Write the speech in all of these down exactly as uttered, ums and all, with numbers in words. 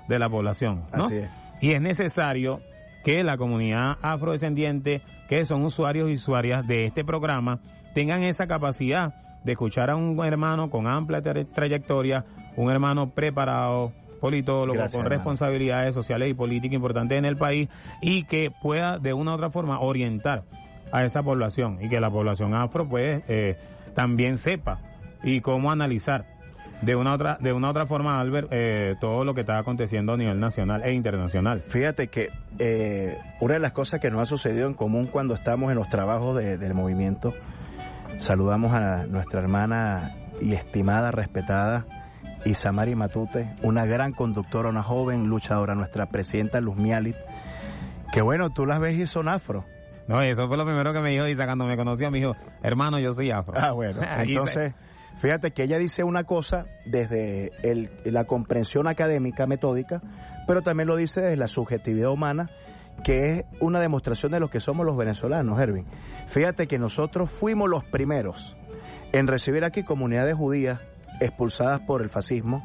de la población, ¿no? Así es. Y es necesario que la comunidad afrodescendiente, que son usuarios y usuarias de este programa, tengan esa capacidad de escuchar a un hermano con amplia tra- trayectoria, un hermano preparado, politólogo, Gracias, con hermano. responsabilidades sociales y políticas importantes en el país, y que pueda de una u otra forma orientar a esa población, y que la población afro pues eh, también sepa y cómo analizar de una otra de una otra forma, Albert, eh, todo lo que está aconteciendo a nivel nacional e internacional. Fíjate que eh, una de las cosas que nos ha sucedido en común cuando estamos en los trabajos de, del movimiento, saludamos a nuestra hermana y estimada, respetada Isamari Matute, una gran conductora, una joven luchadora, nuestra presidenta Luz Mialit, que bueno, tú las ves y son afro. No, eso fue lo primero que me dijo Isa cuando me conoció, me dijo, hermano, yo soy afro. Ah, bueno, entonces, fíjate que ella dice una cosa desde el, la comprensión académica, metódica, pero también lo dice desde la subjetividad humana, que es una demostración de lo que somos los venezolanos, Erwin. Fíjate que nosotros fuimos los primeros en recibir aquí comunidades judías expulsadas por el fascismo.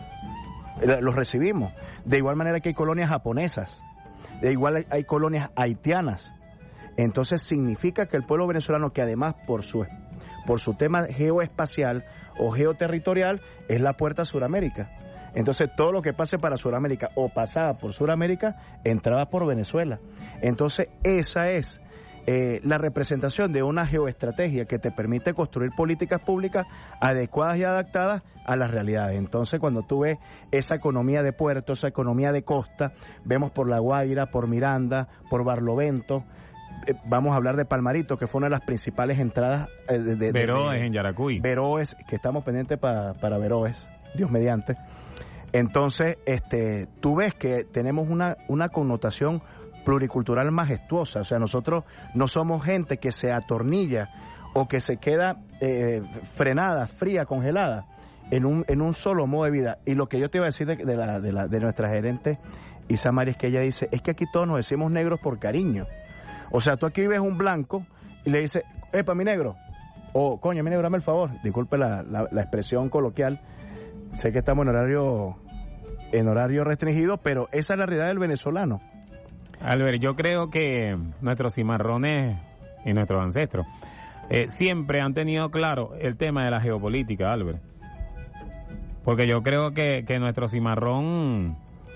Los recibimos. De igual manera que hay colonias japonesas, de igual hay colonias haitianas. Entonces significa que el pueblo venezolano, que además por su por su tema geoespacial o geoterritorial es la puerta a Sudamérica. Entonces todo lo que pase para Sudamérica o pasaba por Sudamérica entraba por Venezuela. Entonces esa es eh, la representación de una geoestrategia que te permite construir políticas públicas adecuadas y adaptadas a las realidades. Entonces cuando tú ves esa economía de puerto, esa economía de costa, vemos por La Guaira, por Miranda, por Barlovento. Vamos a hablar de Palmarito, que fue una de las principales entradas eh, de, de, Veroes de, en Yaracuy. Veroes, que estamos pendientes pa, para Veroes, Dios mediante. Entonces, este, tú ves que tenemos una, una connotación pluricultural majestuosa. O sea, nosotros no somos gente que se atornilla o que se queda eh, frenada, fría, congelada en un, en un solo modo de vida. Y lo que yo te iba a decir de, de, la, de, la, de nuestra gerente Isamari es que ella dice, es que aquí todos nos decimos negros por cariño. O sea, tú aquí ves un blanco y le dices, epa, mi negro, o coño, mi negro, dame el favor. Disculpe la, la, la expresión coloquial, sé que estamos en horario en horario restringido, pero esa es la realidad del venezolano. Albert, yo creo que nuestros cimarrones y nuestros ancestros eh, siempre han tenido claro el tema de la geopolítica, Albert. Porque yo creo que, que nuestro cimarrón...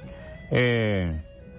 Eh,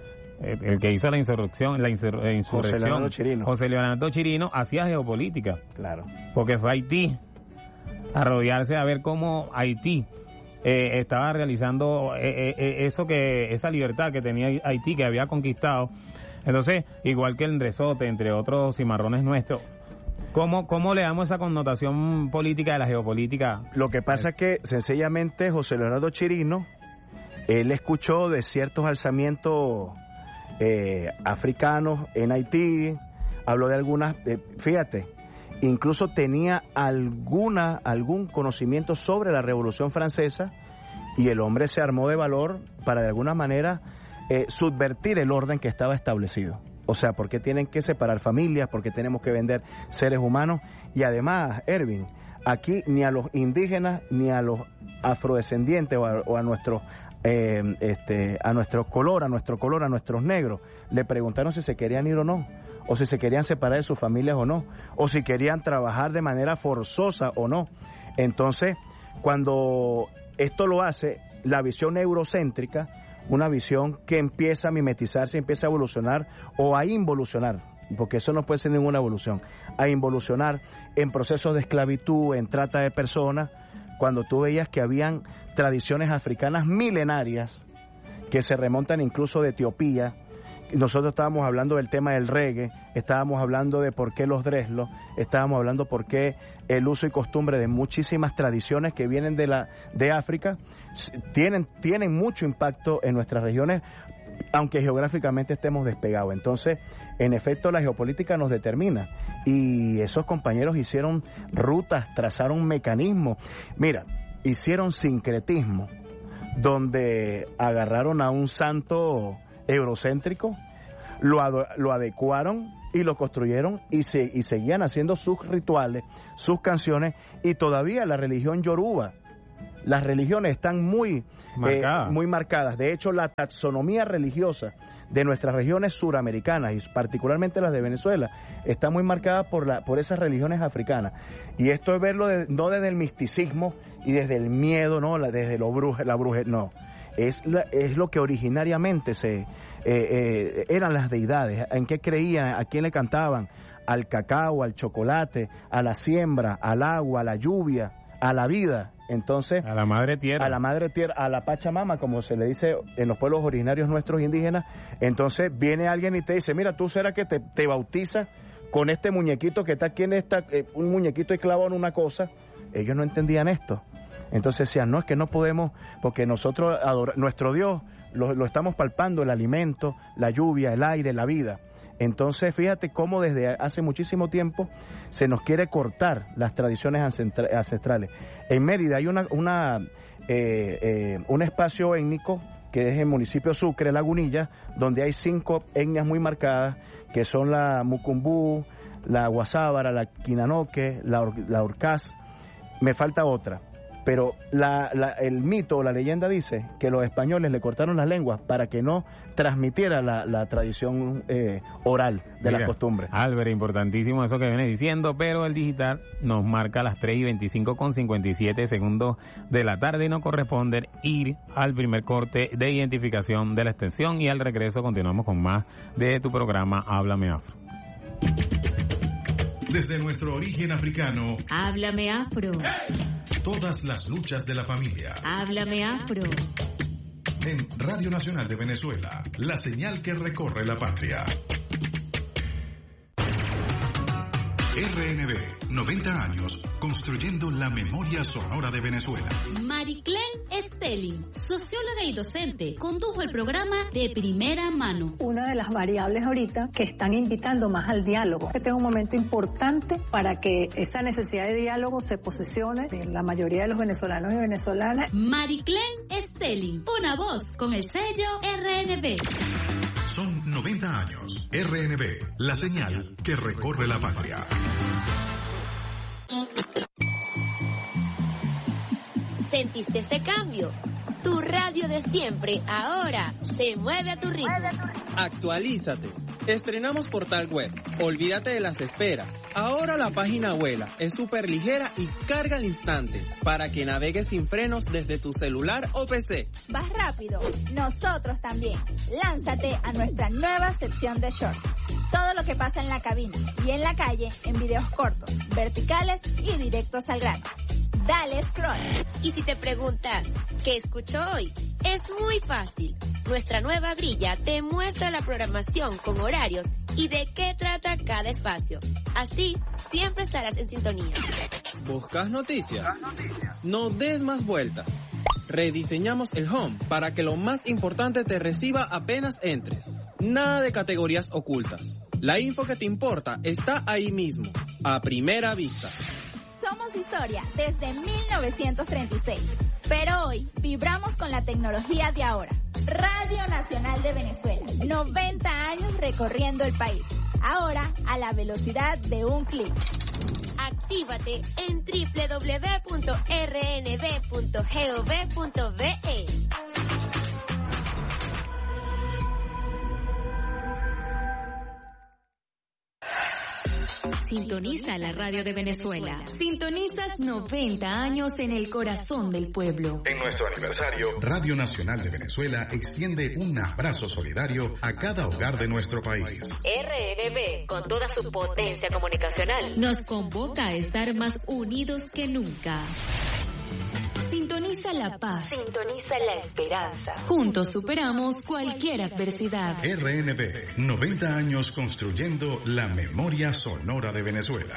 el que hizo la insurrección, la insur, eh, insurrección, José Leonardo Chirino. José Leonardo Chirino, hacía geopolítica. Claro. Porque fue a Haití a rodearse a ver cómo Haití eh, estaba realizando eh, eh, eso que esa libertad que tenía Haití, que había conquistado. Entonces, igual que el Ndresote, entre otros cimarrones nuestros, ¿cómo, cómo le damos esa connotación política de la geopolítica? Lo que pasa es que sencillamente José Leonardo Chirino, él escuchó de ciertos alzamientos Eh, africanos en Haití, habló de algunas, eh, fíjate, incluso tenía alguna algún conocimiento sobre la Revolución Francesa, y el hombre se armó de valor para de alguna manera eh, subvertir el orden que estaba establecido. O sea, ¿por qué tienen que separar familias? ¿Por qué tenemos que vender seres humanos? Y además, Erwin, aquí ni a los indígenas ni a los afrodescendientes o a, o a nuestros Eh, este, a nuestro color, a nuestro color, a nuestros negros, le preguntaron si se querían ir o no, o si se querían separar de sus familias o no, o si querían trabajar de manera forzosa o no. Entonces, cuando esto lo hace la visión eurocéntrica, una visión que empieza a mimetizarse, empieza a evolucionar o a involucionar, porque eso no puede ser ninguna evolución, a involucionar en procesos de esclavitud, en trata de personas, cuando tú veías que habían tradiciones africanas milenarias que se remontan incluso de Etiopía. Nosotros estábamos hablando del tema del reggae, estábamos hablando de por qué los dreslos, estábamos hablando por qué el uso y costumbre de muchísimas tradiciones que vienen de la de África tienen tienen mucho impacto en nuestras regiones, aunque geográficamente estemos despegados. Entonces, en efecto, la geopolítica nos determina, y esos compañeros hicieron rutas, trazaron mecanismos. Mira, hicieron sincretismo, donde agarraron a un santo eurocéntrico, lo, ado- lo adecuaron y lo construyeron, y, se- y seguían haciendo sus rituales, sus canciones, y todavía la religión yoruba las religiones están muy Marcada. eh, muy marcadas. De hecho, la taxonomía religiosa de nuestras regiones suramericanas y particularmente las de Venezuela está muy marcada por la por esas religiones africanas. Y esto es verlo de, no desde el misticismo y desde el miedo, no, la, desde lo bruje, la brujería, no. Es, la, es lo que originariamente se eh, eh, eran las deidades, en qué creían, a quién le cantaban, al cacao, al chocolate, a la siembra, al agua, a la lluvia, a la vida. Entonces, a la madre tierra, a la madre tierra, a la Pachamama, como se le dice en los pueblos originarios nuestros indígenas. Entonces viene alguien y te dice, mira, tú será que te, te bautizas con este muñequito que está aquí en esta, eh, un muñequito clavado en una cosa. Ellos no entendían esto. Entonces decían, no, es que no podemos, porque nosotros, adora, nuestro Dios, lo, lo estamos palpando, el alimento, la lluvia, el aire, la vida. Entonces, fíjate cómo desde hace muchísimo tiempo se nos quiere cortar las tradiciones ancestrales. En Mérida hay una, una eh, eh, un espacio étnico que es el municipio Sucre, Lagunilla, donde hay cinco etnias muy marcadas, que son la Mucumbú, la Guasábara, la Quinanoque, la, Or, la Orcaz. Me falta otra. Pero la, la, el mito o la leyenda dice que los españoles le cortaron las lenguas para que no transmitiera la, la tradición eh, oral de Mira, las costumbres. Álvaro, importantísimo eso que vienes diciendo, pero el digital nos marca las tres y veinticinco con cincuenta y siete segundos de la tarde y nos corresponde ir al primer corte de identificación de la extensión y al regreso continuamos con más de tu programa Háblame Afro. Desde nuestro origen africano, Háblame Afro. todas las luchas de la familia. Háblame Afro. En Radio Nacional de Venezuela, la señal que recorre la patria. R N B, noventa años, construyendo la memoria sonora de Venezuela. Mariclen Stelling, socióloga y docente, condujo el programa De Primera Mano. Una de las variables ahorita que están invitando más al diálogo. Este es un momento importante para que esa necesidad de diálogo se posicione de la mayoría de los venezolanos y venezolanas. Mariclen Stelling, una voz con el sello R N B. Son noventa años. R N B, la señal que recorre la patria. ¿Sentiste ese cambio? Tu radio de siempre ahora se mueve a tu ritmo. Actualízate. Estrenamos portal web. Olvídate de las esperas. Ahora la página vuela, es súper ligera y carga al instante para que navegues sin frenos desde tu celular o P C. Vas rápido, nosotros también. Lánzate a nuestra nueva sección de shorts. Todo lo que pasa en la cabina y en la calle en videos cortos, verticales y directos al grano. Dale scroll. Y si te preguntas, ¿qué escucho hoy? Es muy fácil. Nuestra nueva grilla te muestra la programación con horarios y de qué trata cada espacio. Así, siempre estarás en sintonía. ¿Buscas noticias? No des más vueltas. Rediseñamos el home para que lo más importante te reciba apenas entres. Nada de categorías ocultas. La info que te importa está ahí mismo, a primera vista. Somos historia desde mil novecientos treinta y seis, pero hoy vibramos con la tecnología de ahora. Radio Nacional de Venezuela, noventa años recorriendo el país, ahora a la velocidad de un clic. Actívate en doble u doble u doble u punto r n b punto gov punto b e. Sintoniza la radio de Venezuela. Sintonizas noventa años en el corazón del pueblo. En nuestro aniversario, Radio Nacional de Venezuela extiende un abrazo solidario a cada hogar de nuestro país. R N B, con toda su potencia comunicacional, nos convoca a estar más unidos que nunca. Sintoniza la paz. Sintoniza la esperanza. Juntos superamos cualquier adversidad. R N B, noventa años construyendo la memoria sonora de Venezuela.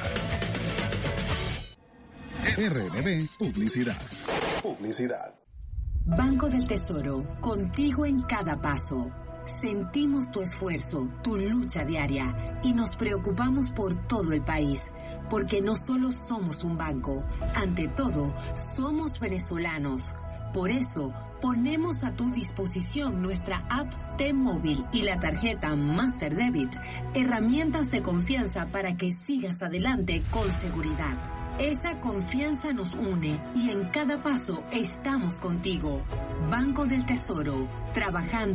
R N B, publicidad. Publicidad. Banco del Tesoro, contigo en cada paso. Sentimos tu esfuerzo, tu lucha diaria y nos preocupamos por todo el país, porque no solo somos un banco, ante todo, somos venezolanos. Por eso, ponemos a tu disposición nuestra app T-Móvil y la tarjeta Master Debit, herramientas de confianza para que sigas adelante con seguridad. Esa confianza nos une y en cada paso estamos contigo. Banco del Tesoro, trabajando